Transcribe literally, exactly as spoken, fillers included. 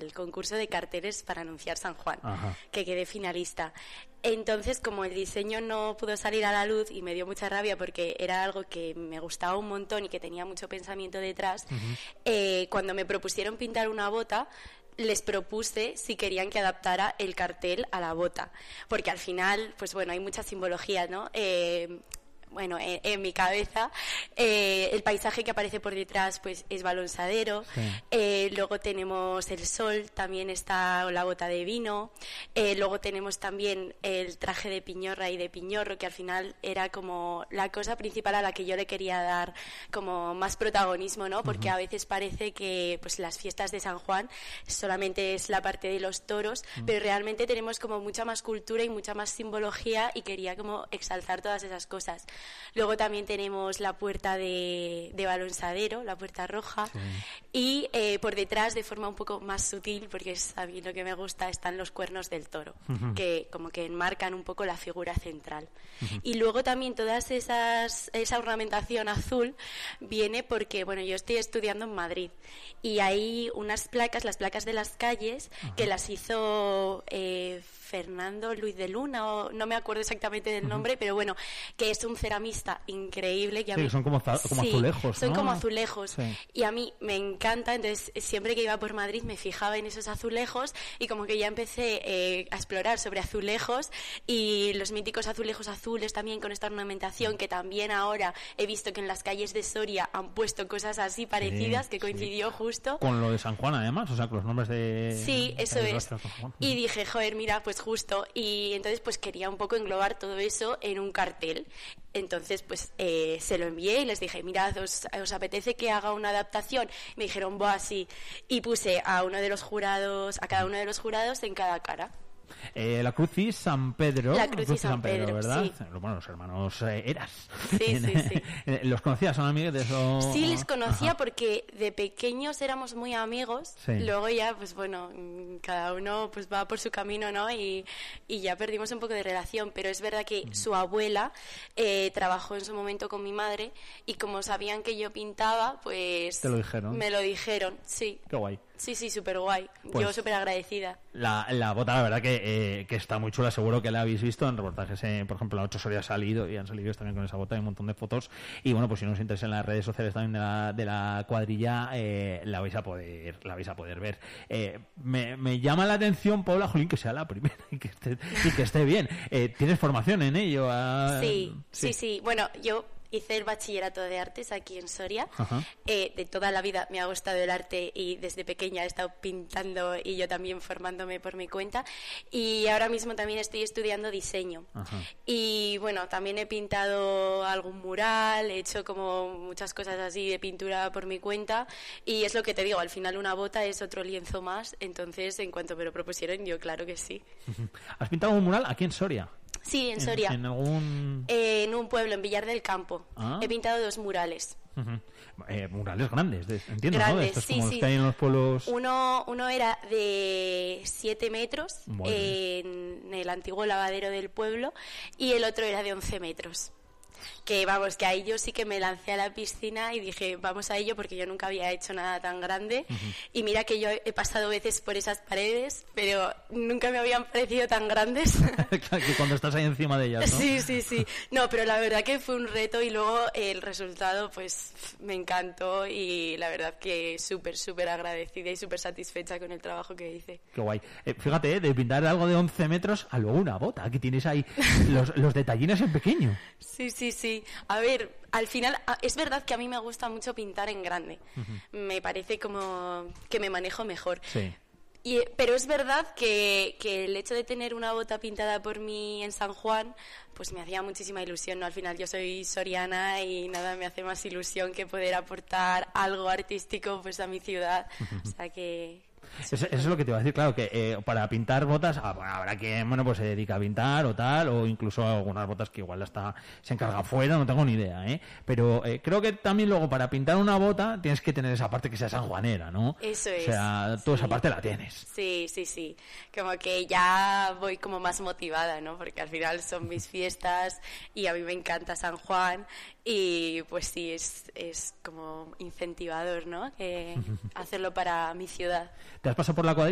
el concurso de carteles para anunciar San Juan, Ajá. que quedé finalista. Entonces, como el diseño no pudo salir a la luz y me dio mucha rabia porque era algo que me gustaba un montón y que tenía mucho pensamiento detrás, uh-huh. eh, cuando me propusieron pintar una bota, les propuse si querían que adaptara el cartel a la bota, porque al final, pues bueno, hay mucha simbología, ¿no? Eh, bueno, en, en mi cabeza, eh, el paisaje que aparece por detrás pues es Balonsadero, sí. eh, luego tenemos el sol, también está la bota de vino, eh, luego tenemos también el traje de Piñorra y de Piñorro, que al final era como la cosa principal a la que yo le quería dar como más protagonismo, ¿no? Porque uh-huh. a veces parece que pues las fiestas de San Juan solamente es la parte de los toros, uh-huh. pero realmente tenemos como mucha más cultura y mucha más simbología y quería como exaltar todas esas cosas. Luego también tenemos la puerta de, de Balonsadero, la puerta roja, sí. y eh, por detrás, de forma un poco más sutil, porque es a mí lo que me gusta, están los cuernos del toro, uh-huh. que como que enmarcan un poco la figura central. Uh-huh. Y luego también todas esas esa ornamentación azul viene porque, bueno, yo estoy estudiando en Madrid y hay unas placas, las placas de las calles, uh-huh. que las hizo eh, Fernando Luis de Luna, o no me acuerdo exactamente del nombre, uh-huh. pero bueno, que es un ceramista increíble. Que a sí, mí, son como, za- como sí, azulejos, son ¿no? como azulejos. Sí. Y a mí me encanta, entonces siempre que iba por Madrid me fijaba en esos azulejos y como que ya empecé eh, a explorar sobre azulejos y los míticos azulejos azules también con esta ornamentación, que también ahora he visto que en las calles de Soria han puesto cosas así parecidas, sí, que coincidió sí. justo. Con lo de San Juan además, o sea, con los nombres de... Sí, eso de es. Y dije, joder, mira, pues justo. Y entonces pues quería un poco englobar todo eso en un cartel. Entonces, pues, eh, se lo envié y les dije, mirad, ¿os, ¿os apetece que haga una adaptación? Me dijeron, buah, sí. Y puse a uno de los jurados, a cada uno de los jurados en cada cara. Eh, la Cruz y San Pedro. La Cruz y San, San Pedro, Pedro, ¿verdad? Sí. Bueno, los hermanos eh, Eras. Sí, sí, sí. ¿Los conocías? ¿Son amiguetes o...? Sí, les conocía. Ajá. Porque de pequeños éramos muy amigos. Sí. Luego ya, pues bueno, cada uno pues va por su camino, ¿no? Y, y ya perdimos un poco de relación. Pero es verdad que mm. su abuela eh, trabajó en su momento con mi madre y como sabían que yo pintaba, pues... ¿Te lo dijeron? Me lo dijeron, sí. Qué guay. Sí, sí, súper guay. Pues yo súper agradecida. La, la bota, la verdad que, eh, que está muy chula, seguro que la habéis visto en reportajes, eh, por ejemplo, la ocho Soria ha salido y han salido también con esa bota, hay un montón de fotos. Y bueno, pues si no os interesa en las redes sociales también de la, de la cuadrilla, eh, la vais a poder la vais a poder ver. Eh, me, me llama la atención, Paula, jolín, que sea la primera y que esté, y que esté bien. Eh, ¿Tienes formación en ello? Ah, sí, sí, sí, sí. Bueno, yo... hice el bachillerato de artes aquí en Soria. Eh, de toda la vida me ha gustado el arte y desde pequeña he estado pintando y yo también formándome por mi cuenta. Y ahora mismo también estoy estudiando diseño. Ajá. Y bueno, también he pintado algún mural, he hecho como muchas cosas así de pintura por mi cuenta. Y es lo que te digo, al final una bota es otro lienzo más. Entonces, en cuanto me lo propusieron, yo claro que sí. ¿Has pintado un mural aquí en Soria? Sí, en Soria. ¿En, en algún...? Eh, en un pueblo, en Villar del Campo. Ah. He pintado dos murales. Uh-huh. Eh, murales grandes, de, entiendo, grandes, ¿no? Estos sí, como sí. los que hay en los pueblos... Uno, uno era de siete metros eh, en el antiguo lavadero del pueblo y el otro era de once metros. Que vamos, que ahí yo sí que me lancé a la piscina y dije, vamos a ello, porque yo nunca había hecho nada tan grande. Uh-huh. Y mira que yo he pasado veces por esas paredes, pero nunca me habían parecido tan grandes. Que cuando estás ahí encima de ellas, ¿no? Sí, sí, sí. No, pero la verdad que fue un reto y luego el resultado pues me encantó y la verdad que súper, súper agradecida y súper satisfecha con el trabajo que hice. Qué guay. Eh, fíjate, de pintar algo de once metros a luego una bota. Aquí tienes ahí los, los detallines en pequeño. Sí, sí, sí. A ver, al final es verdad que a mí me gusta mucho pintar en grande. Uh-huh. Me parece como que me manejo mejor. Sí. Y, pero es verdad que, que el hecho de tener una bota pintada por mí en San Juan, pues me hacía muchísima ilusión, ¿no? Al final yo soy soriana y nada me hace más ilusión que poder aportar algo artístico pues a mi ciudad. Uh-huh. O sea que... Eso, eso es lo que te iba a decir, claro, que eh, para pintar botas ah, bueno, habrá quien, bueno, pues se dedica a pintar o tal, o incluso algunas botas que igual hasta se encarga afuera, no tengo ni idea, ¿eh? Pero eh, creo que también luego para pintar una bota tienes que tener esa parte que sea sanjuanera, ¿no? Eso es. O sea, toda sí. esa parte la tienes. Sí, sí, sí. Como que ya voy como más motivada, ¿no? Porque al final son mis fiestas y a mí me encanta San Juan y pues sí, es, es como incentivador, ¿no? Que hacerlo para mi ciudad. ¿Te has pasado por la cuadrilla?